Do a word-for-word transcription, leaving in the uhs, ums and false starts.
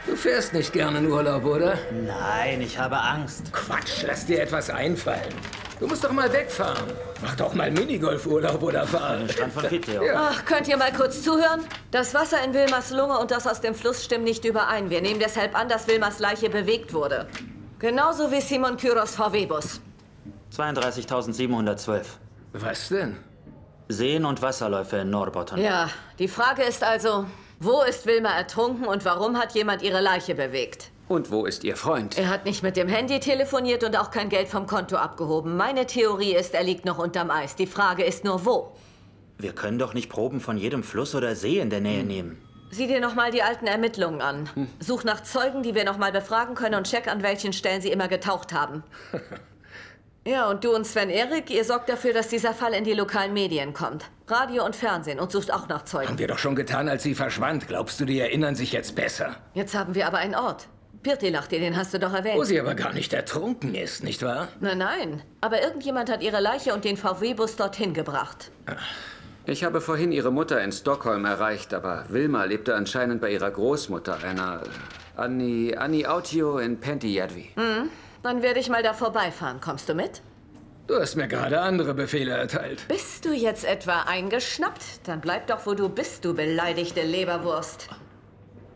Du fährst nicht gerne in Urlaub, oder? Nein, ich habe Angst. Quatsch, lass dir etwas einfallen. Du musst doch mal wegfahren. Mach doch mal Minigolfurlaub oder fahren. Strand von Kiteo. Ja. Ach, könnt ihr mal kurz zuhören? Das Wasser in Wilmers Lunge und das aus dem Fluss stimmen nicht überein. Wir nehmen deshalb an, dass Wilmers Leiche bewegt wurde. Genauso wie Simon Kyros V W-Bus. zweiunddreißigtausendsiebenhundertzwölf. Was denn? Seen- und Wasserläufe in Norrbotten. Ja, die Frage ist also, wo ist Wilma ertrunken und warum hat jemand ihre Leiche bewegt? Und wo ist Ihr Freund? Er hat nicht mit dem Handy telefoniert und auch kein Geld vom Konto abgehoben. Meine Theorie ist, er liegt noch unterm Eis. Die Frage ist nur, wo? Wir können doch nicht Proben von jedem Fluss oder See in der Nähe hm. nehmen. Sieh dir noch mal die alten Ermittlungen an. Hm. Such nach Zeugen, die wir noch mal befragen können und check, an welchen Stellen sie immer getaucht haben. Ja, und du und Sven-Erik, ihr sorgt dafür, dass dieser Fall in die lokalen Medien kommt. Radio und Fernsehen und sucht auch nach Zeugen. Haben wir doch schon getan, als sie verschwand. Glaubst du, die erinnern sich jetzt besser? Jetzt haben wir aber einen Ort. Pirtilahti, den hast du doch erwähnt. Wo sie aber gar nicht ertrunken ist, nicht wahr? Nein, nein. Aber irgendjemand hat ihre Leiche und den V W-Bus dorthin gebracht. Ich habe vorhin ihre Mutter in Stockholm erreicht, aber Wilma lebte anscheinend bei ihrer Großmutter, einer Anni, Anni Autio in Pentijärvi. Mhm. Dann werde ich mal da vorbeifahren. Kommst du mit? Du hast mir gerade andere Befehle erteilt. Bist du jetzt etwa eingeschnappt? Dann bleib doch, wo du bist, du beleidigte Leberwurst.